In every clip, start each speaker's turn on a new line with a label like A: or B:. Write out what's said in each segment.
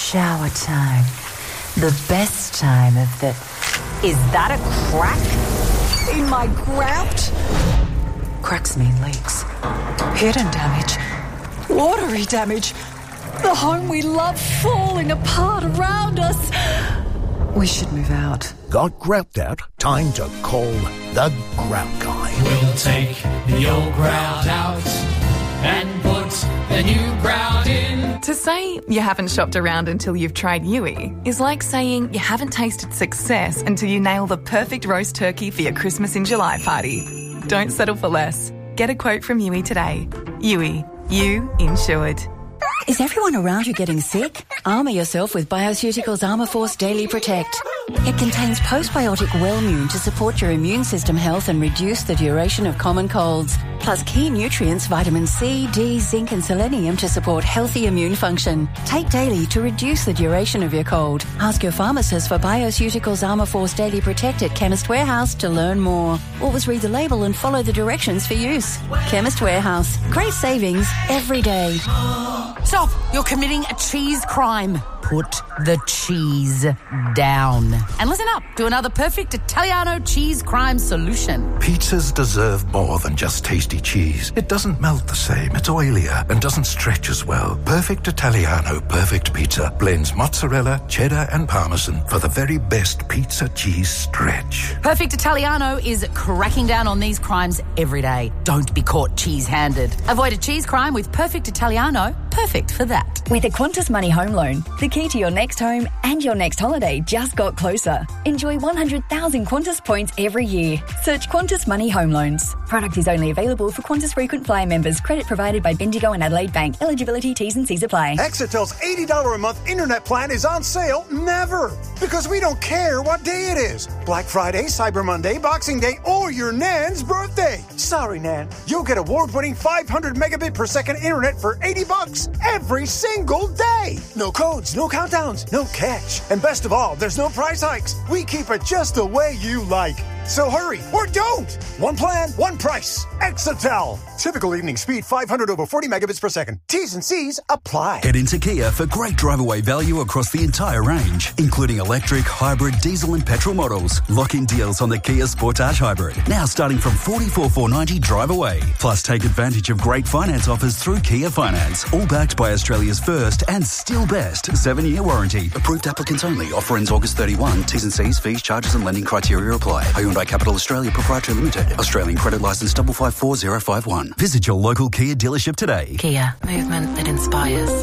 A: shower time. The best time of the... Is that a crack in my grout? Cracks mean leaks. Hidden damage. Watery damage. The home we love falling apart around us. We should move out.
B: Got grout out? Time to call the Grout Guy.
C: We'll take the old grout out and put the new grout in.
D: To say you haven't shopped around until you've tried Yui is like saying you haven't tasted success until you nail the perfect roast turkey for your Christmas in July party. Don't settle for less. Get a quote from Yui today. Yui, you insured.
E: Is everyone around you getting sick? Armour yourself with Bioceuticals Armour Force Daily Protect. It contains postbiotic Wellmune to support your immune system health and reduce the duration of common colds. Plus key nutrients vitamin C, D, zinc and selenium to support healthy immune function. Take daily to reduce the duration of your cold. Ask your pharmacist for Bioceuticals Armour Force Daily Protect at Chemist Warehouse to learn more. Always read the label and follow the directions for use. Chemist Warehouse. Great savings every day.
F: Stop! You're committing a cheese crime. Put the cheese down. And listen up to another perfect Italiano cheese crime solution.
G: Pizzas deserve more than just tasty cheese. It doesn't melt the same, it's oilier, and doesn't stretch as well. Perfect Italiano Perfect Pizza blends mozzarella, cheddar and parmesan for the very best pizza cheese stretch.
F: Perfect Italiano is cracking down on these crimes every day. Don't be caught cheese-handed. Avoid a cheese crime with Perfect Italiano. Perfect for that.
H: With a Qantas Money home loan, the key to your next home and your next holiday just got closer. Enjoy 100,000 Qantas points every year. Search Qantas Money Home Loans. Product is only available for Qantas Frequent Flyer members. Credit provided by Bendigo and Adelaide Bank. Eligibility, T's and C's apply.
I: Exitel's $80 a month internet plan is on sale never. Because we don't care what day it is. Black Friday, Cyber Monday, Boxing Day, or your Nan's birthday. Sorry, Nan. You'll get award-winning 500 megabit per second internet for $80 every single day. No codes, no countdowns, no catch. And best of all, there's no price hikes. We keep it just the way you like. So hurry, or don't. One plan, one price. Exitel. Typical evening speed 500 over 40 megabits per second. T's and C's apply.
J: Head into Kia for great drive-away value across the entire range, including electric, hybrid, diesel and petrol models. Lock-in deals on the Kia Sportage Hybrid, now starting from $44,490 drive-away. Plus, take advantage of great finance offers through Kia Finance, all backed by Australia's first and still best 7-year warranty. Approved applicants only. Offer ends August 31. T's and C's, fees, charges and lending criteria apply. Hyundai Capital Australia Proprietary Limited. Australian credit licence 554051. Visit your local Kia dealership today.
E: Kia, movement that inspires.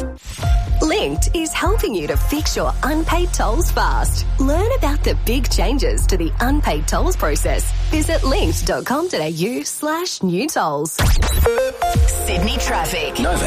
K: Linked is helping you to fix your unpaid tolls fast. Learn about the big changes to the unpaid tolls process. Visit linked.com.au/new tolls.
L: Sydney traffic.
M: Nova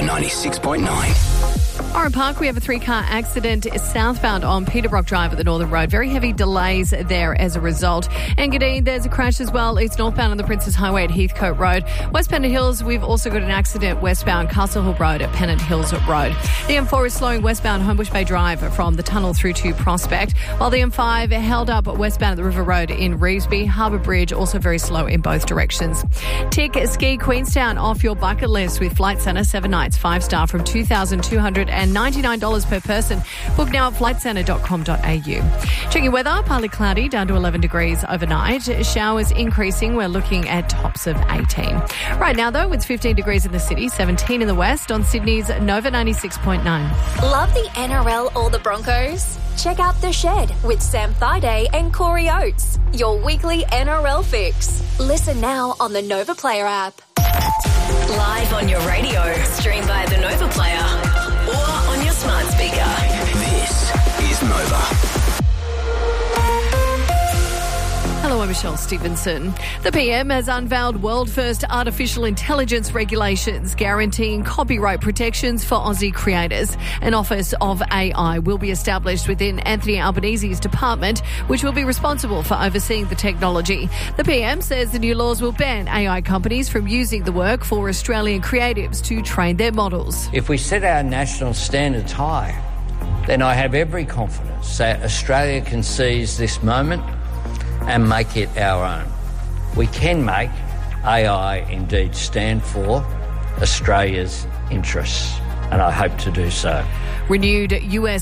M: 96.9.
N: Oran Park, we have a 3-car accident southbound on Peterbrook Drive at the Northern Road. Very heavy delays there as a result. And Gadeen, there's a crash as well. It's northbound on the Princess Highway at Heathcote Road. West Pennant Hills, we've also got an accident westbound Castle Hill Road at Pennant Hills Road. The M4 is slowing westbound Homebush Bay Drive from the tunnel through to Prospect, while the M5 held up westbound at the River Road in Revesby. Harbour Bridge also very slow in both directions. Tick Ski Queenstown off your bucket list with Flight Centre, 7 nights, 5-star from $2,299 per person. Book now at flightcentre.com.au. Checking weather, partly cloudy, down to 11 degrees overnight. Showers increasing. We're looking at tops of 18. Right now, though, it's 15 degrees in the city, 17 in the west on Sydney's Nova 96.9.
K: Love the NRL or the Broncos? Check out The Shed with Sam Thaiday and Corey Oates. Your weekly NRL fix. Listen now on the Nova Player app.
L: Live on your radio, stream via the Nova Player or on your smart speaker.
M: This is Nova.
N: Hello, I'm Michelle Stevenson. The PM has unveiled world-first artificial intelligence regulations guaranteeing copyright protections for Aussie creators. An Office of AI will be established within Anthony Albanese's department, which will be responsible for overseeing the technology. The PM says the new laws will ban AI companies from using the work for Australian creatives to train their models.
O: If we set our national standards high, then I have every confidence that Australia can seize this moment and make it our own. We can make AI indeed stand for Australia's interests, and I hope to do so.
N: Renewed US